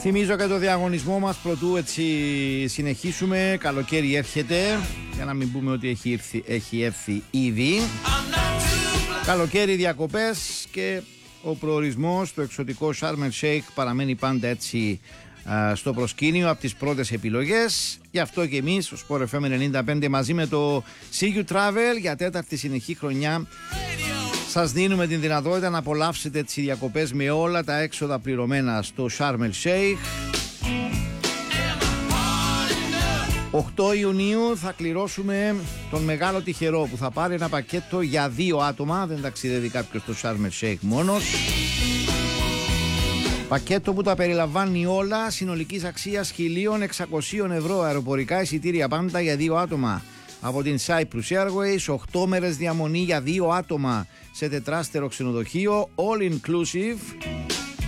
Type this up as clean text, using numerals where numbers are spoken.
Θυμίζω και το διαγωνισμό μας πρωτού έτσι συνεχίσουμε. Καλοκαίρι έρχεται, για να μην πούμε ότι έχει έρθει ήδη. Καλοκαίρι, διακοπές και ο προορισμός, το εξωτικό Sharm el Sheikh, παραμένει πάντα έτσι στο προσκήνιο από τις πρώτες επιλογές. Γι' αυτό και εμείς στο Sport FM 95 μαζί με το See You Travel για τέταρτη συνεχή χρονιά σας δίνουμε την δυνατότητα να απολαύσετε τις διακοπές με όλα τα έξοδα πληρωμένα στο Sharm el Sheikh. 8 Ιουνίου θα κληρώσουμε τον μεγάλο τυχερό που θα πάρει ένα πακέτο για 2 άτομα. Δεν ταξιδεύει κάποιος στο Sharm el Sheikh μόνος. Πακέτο που τα περιλαμβάνει όλα, συνολικής αξίας 1.600 ευρώ, αεροπορικά εισιτήρια πάντα για 2 άτομα από την Cyprus Airways, 8 μέρες διαμονή για 2 άτομα σε τετράστερο ξενοδοχείο, all inclusive.